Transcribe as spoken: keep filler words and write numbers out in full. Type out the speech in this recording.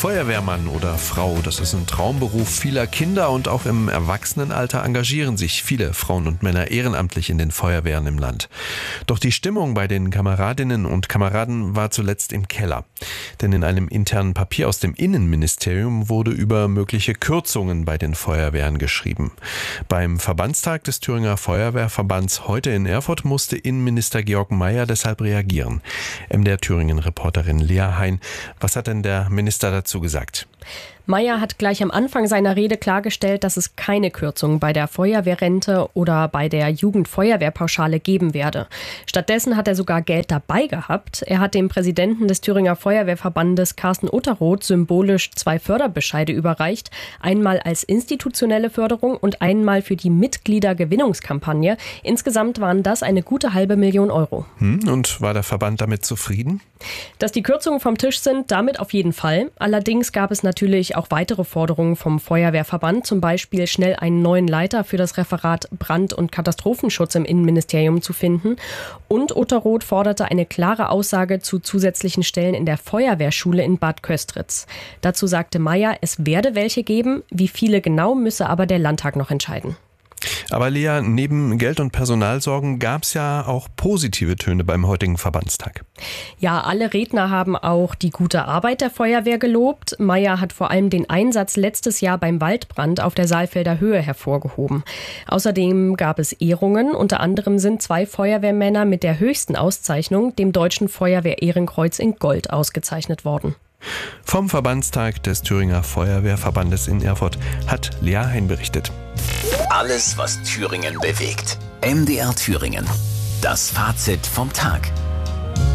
Feuerwehrmann oder Frau, das ist ein Traumberuf vieler Kinder und auch im Erwachsenenalter engagieren sich viele Frauen und Männer ehrenamtlich in den Feuerwehren im Land. Doch die Stimmung bei den Kameradinnen und Kameraden war zuletzt im Keller. Denn in einem internen Papier aus dem Innenministerium wurde über mögliche Kürzungen bei den Feuerwehren geschrieben. Beim Verbandstag des Thüringer Feuerwehrverbands heute in Erfurt musste Innenminister Georg Mayer deshalb reagieren. M D R Thüringen-Reporterin Lea Hein, was hat denn der Minister dazu gesagt? Mayer hat gleich am Anfang seiner Rede klargestellt, dass es keine Kürzungen bei der Feuerwehrrente oder bei der Jugendfeuerwehrpauschale geben werde. Stattdessen hat er sogar Geld dabei gehabt. Er hat dem Präsidenten des Thüringer Feuerwehrverbandes Carsten Utterroth symbolisch zwei Förderbescheide überreicht. Einmal als institutionelle Förderung und einmal für die Mitgliedergewinnungskampagne. Insgesamt waren das eine gute halbe Million Euro. Hm, und war der Verband damit zufrieden? Dass die Kürzungen vom Tisch sind, damit auf jeden Fall. Allerdings gab es natürlich auch weitere Forderungen vom Feuerwehrverband, zum Beispiel schnell einen neuen Leiter für das Referat Brand- und Katastrophenschutz im Innenministerium zu finden. Und Utterroth forderte eine klare Aussage zu zusätzlichen Stellen in der Feuerwehrschule in Bad Köstritz. Dazu sagte Mayer, es werde welche geben, wie viele genau müsse aber der Landtag noch entscheiden. Aber Lea, neben Geld- und Personalsorgen gab es ja auch positive Töne beim heutigen Verbandstag. Ja, alle Redner haben auch die gute Arbeit der Feuerwehr gelobt. Mayer hat vor allem den Einsatz letztes Jahr beim Waldbrand auf der Saalfelder Höhe hervorgehoben. Außerdem gab es Ehrungen. Unter anderem sind zwei Feuerwehrmänner mit der höchsten Auszeichnung, dem Deutschen Feuerwehr-Ehrenkreuz in Gold, ausgezeichnet worden. Vom Verbandstag des Thüringer Feuerwehrverbandes in Erfurt hat Lea Hein berichtet. Alles, was Thüringen bewegt. M D R Thüringen. Das Fazit vom Tag.